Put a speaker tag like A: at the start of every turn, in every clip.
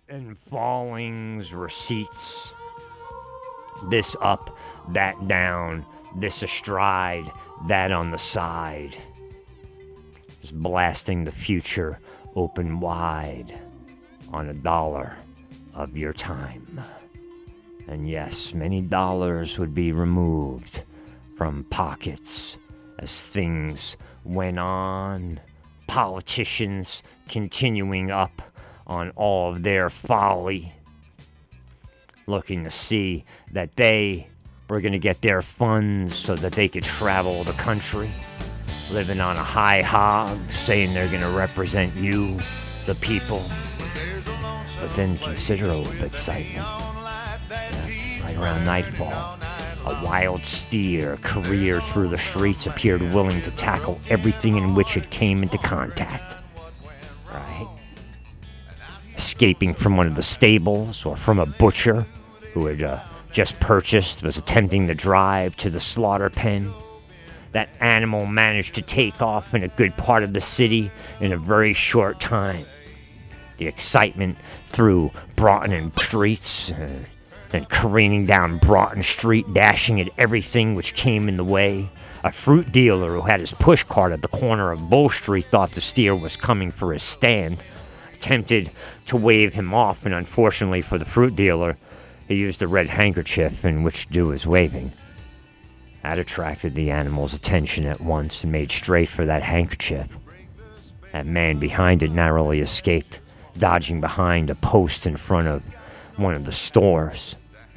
A: and fallings, receipts, this up, that down, this astride, that on the side. Just blasting the future open wide on $1 of your time. And yes, many dollars would be removed from pockets as things went on. Politicians continuing up on all of their folly, looking to see that they were going to get their funds so that they could travel the country, living on a high hog, saying they're going to represent you, the people. But then consider a little bit excitement. Right around nightfall, a wild steer careered through the streets, appeared willing to tackle everything in which it came into contact. Right? Escaping from one of the stables or from a butcher who had just purchased, was attempting to drive to the slaughter pen. That animal managed to take off in a good part of the city in a very short time. The excitement through Broughton and streets, and careening down Broughton Street, dashing at everything which came in the way. A fruit dealer who had his push cart at the corner of Bull Street thought the steer was coming for his stand, attempted to wave him off, and unfortunately for the fruit dealer, he used a red handkerchief in which to do his waving. That attracted the animal's attention at once and made straight for that handkerchief. That man behind it narrowly escaped, dodging behind a post in front of one of the stores.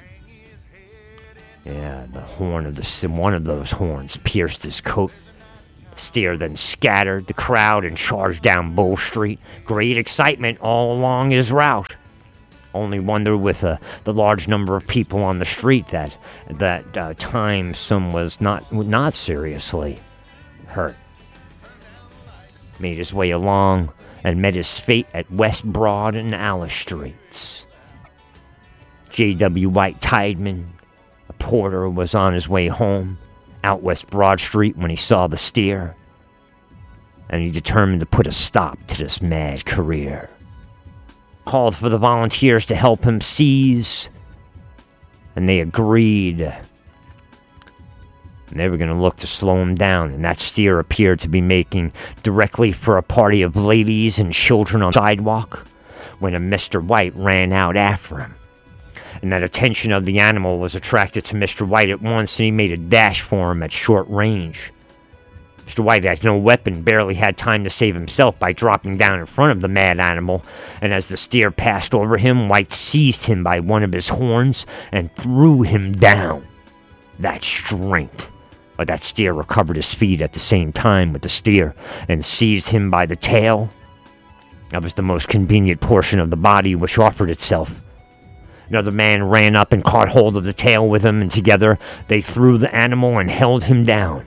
A: Yeah, the horn of one of those horns pierced his coat. The steer then scattered the crowd and charged down Bull Street. Great excitement all along his route. Only wonder with the large number of people on the street that time some was not seriously hurt. Made his way along and met his fate at West Broad and Alice Streets. J.W. White Tideman, a porter, was on his way home out West Broad Street when he saw the steer, and he determined to put a stop to this mad career. Called for the volunteers to help him seize, and they agreed. And they were going to look to slow him down, and that steer appeared to be making directly for a party of ladies and children on the sidewalk when a Mr. White ran out after him. And that attention of the animal was attracted to Mr. White at once, and he made a dash for him at short range. Mr. White had no weapon, barely had time to save himself by dropping down in front of the mad animal, and as the steer passed over him, White seized him by one of his horns and threw him down. That strength. But that steer recovered his feet at the same time with the steer and seized him by the tail. That was the most convenient portion of the body which offered itself. Another man ran up and caught hold of the tail with him, and together they threw the animal and held him down.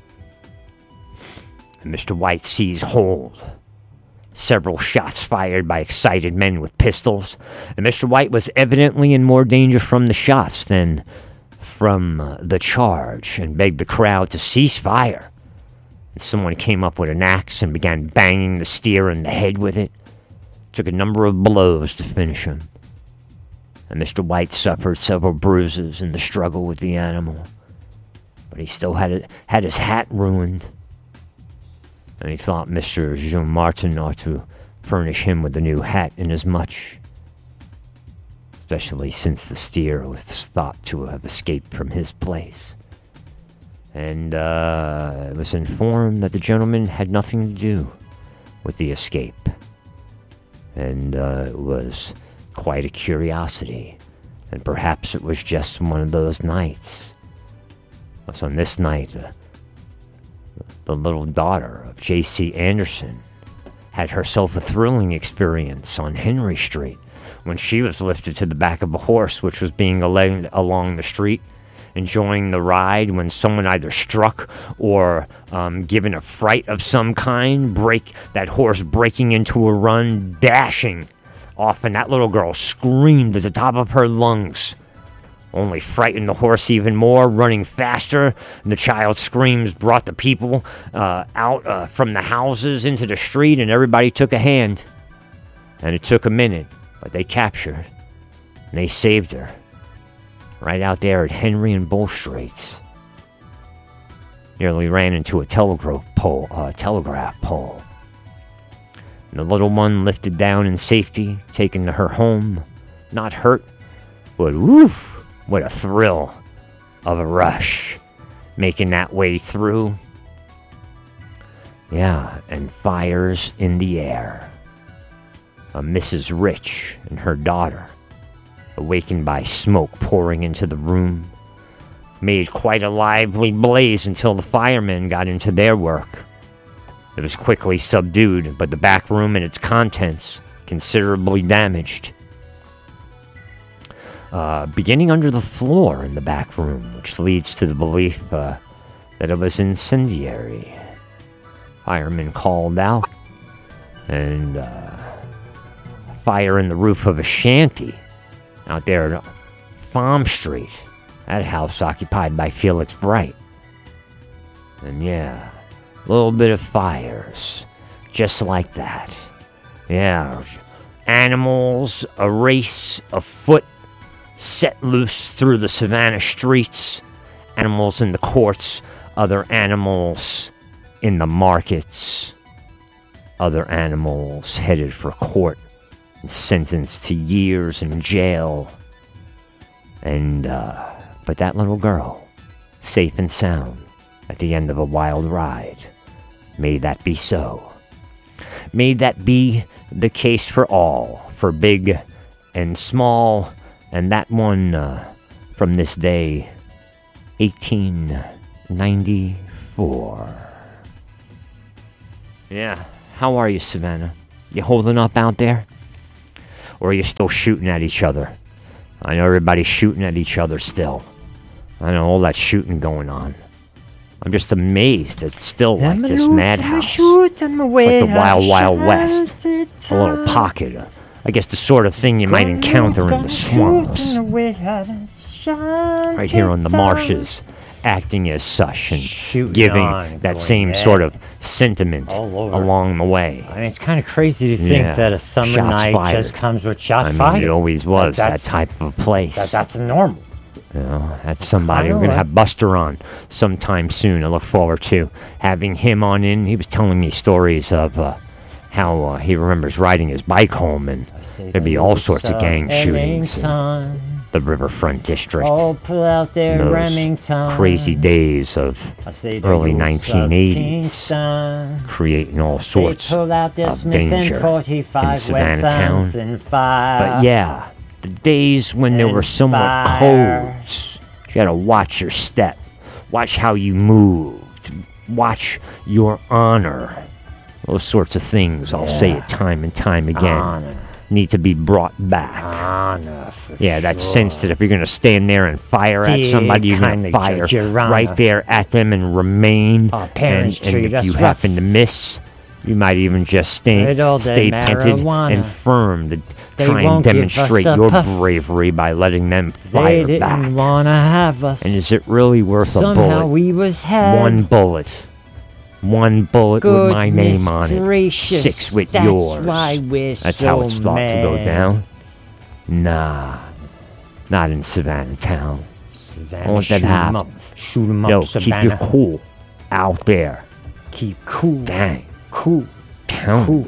A: And Mr. White seized hold. Several shots fired by excited men with pistols, and Mr. White was evidently in more danger from the shots than from the charge, and begged the crowd to cease fire. And someone came up with an axe and began banging the steer in the head with it. Took a number of blows to finish him. And Mr. White suffered several bruises in the struggle with the animal, but he still had his hat ruined. And he thought Mr. Jean Martin ought to furnish him with a new hat, inasmuch, especially since the steer was thought to have escaped from his place. And it was informed that the gentleman had nothing to do with the escape. And it was quite a curiosity, and perhaps it was just one of those nights. So on this night, the little daughter of J.C. Anderson had herself a thrilling experience on Henry Street when she was lifted to the back of a horse which was being led along the street, enjoying the ride, when someone either struck or given a fright of some kind, that horse breaking into a run, dashing off, and that little girl screamed at the top of her lungs, only frightened the horse even more, running faster. And the child's screams brought the people out from the houses into the street, and everybody took a hand. And it took a minute, But they captured her, and they saved her. Right out there at Henry and Bull Straits. Nearly ran into a telegraph pole. And the little one lifted down in safety, taken to her home. Not hurt, but woof, what a thrill of a rush. Making that way through. Yeah, and fires in the air. Mrs. Rich and her daughter, awakened by smoke pouring into the room, made quite a lively blaze until the firemen got into their work. It was quickly subdued, but the back room and its contents considerably damaged. Beginning under the floor in the back room, which leads to the belief that it was incendiary. Firemen called out, and fire in the roof of a shanty out there at Farm Street. That house occupied by Felix Bright. And yeah, a little bit of fires, just like that. Yeah, animals, a race afoot, set loose through the Savannah streets. Animals in the courts, other animals in the markets. Other animals headed for court and sentenced to years in jail. And, but that little girl, safe and sound at the end of a wild ride. May that be so. May that be the case for all, for big and small, and that one from this day, 1894. Yeah, how are you, Savannah? You holding up out there? Or are you still shooting at each other? I know everybody's shooting at each other still. I know all that shooting going on. I'm just amazed that it's still like this madhouse. It's like the Wild Wild West. A little pocket. I guess the sort of thing you might encounter in the swamps. Right here on the marshes. Acting as such and giving that same sort of sentiment along the way.
B: I mean, it's kind of crazy to think that a summer night just comes with shots fired.
A: It always was that type of place.
B: That's normal.
A: You know, that's somebody. We're going to have Buster on sometime soon. I look forward to having him on in. He was telling me stories of how he remembers riding his bike home, and there'd be all sorts of gang shootings in the Riverfront District.
B: Oh, pull out there,
A: those
B: Remington.
A: Crazy days of early 1980s, creating all sorts of danger in Savannah town. But yeah, the days when there were somewhat codes, you had to watch your step, watch how you moved, watch your honor. Those sorts of things, I'll say it time and time again, need to be brought back.
B: Honor,
A: that sense that if you're going to stand there and fire at somebody, you're going to fire right there at them and remain. And if you happen to miss, you might even just stay pented and firm to try and demonstrate your bravery by letting them fire
B: they
A: back.
B: Didn't wanna have us.
A: And is it really worth a bullet?
B: Somehow we was had.
A: One bullet with my name on it.
B: Gracious,
A: 6 with
B: that's
A: yours.
B: Why we're
A: That's
B: so
A: how it's thought
B: mad.
A: to go down. Nah, not in Savannah town.
B: Savannah,
A: Won't that happen?
B: Shoot 'em up,
A: Yo,
B: Savannah.
A: keep your cool out there.
B: Keep cool.
A: Dang,
B: Cool.
A: count.
B: Cool.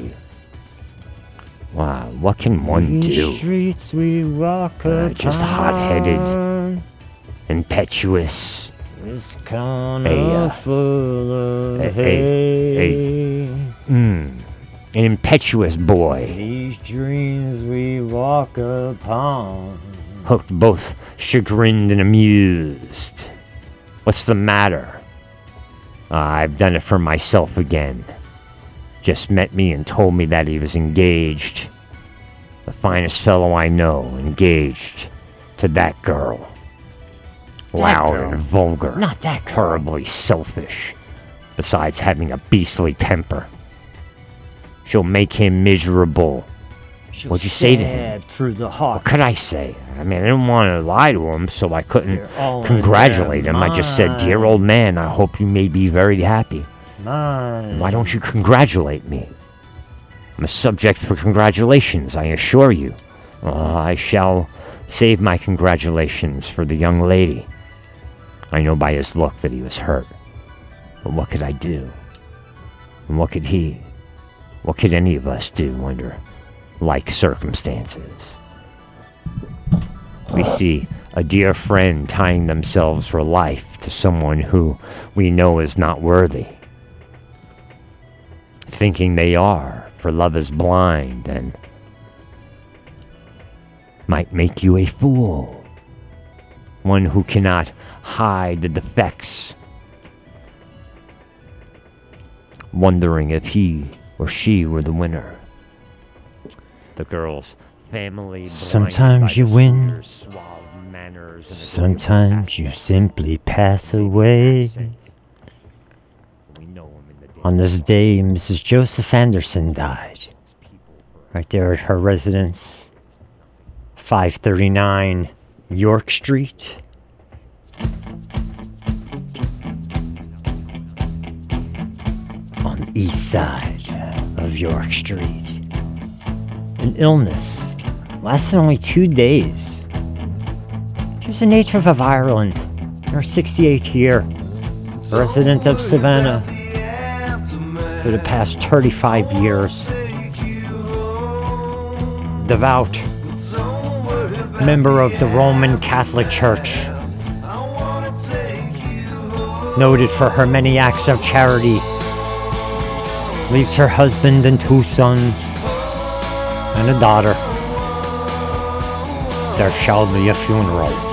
A: Wow, what can one
B: These
A: do?
B: streets we walk
A: Just hot-headed, impetuous.
B: It's kinda full of hate.
A: An impetuous boy,
B: These dreams we walk upon.
A: hooked both chagrined and amused. What's the matter? I've done it for myself again. Just met me and told me that he was engaged. The finest fellow I know, engaged to that girl. Loud
B: girl.
A: and vulgar.
B: Not that girl.
A: Horribly selfish. Besides having a beastly temper. She'll make him miserable. What'd you say to him?
B: Through the heart.
A: What could I say? I mean, I didn't want to lie to him, so I couldn't
B: You're all in
A: congratulate
B: their
A: him. I just said,
B: mind.
A: "Dear old man, I hope you may be very happy."
B: Mine.
A: Why don't you congratulate me? I'm a subject for congratulations, I assure you. I shall save my congratulations for the young lady. I know by his look that he was hurt. But what could I do? And what could he? What could any of us do under like circumstances? We see a dear friend tying themselves for life to someone who we know is not worthy, thinking they are, for love is blind and might make you a fool, one who cannot hide the defects, wondering if he or she were the winner. The girl's family.
B: Sometimes you win. Sometimes you simply pass away. On this day, Mrs. Joseph Anderson died. Right there at her residence, 539 York Street. On the east side of York Street. An illness lasted only 2 days. She was a native of Ireland, in her 68th year, resident of Savannah for the past 35 years. Devout member of the Roman Catholic Church, noted for her many acts of charity, leaves her husband and 2 sons and a daughter. There shall be a funeral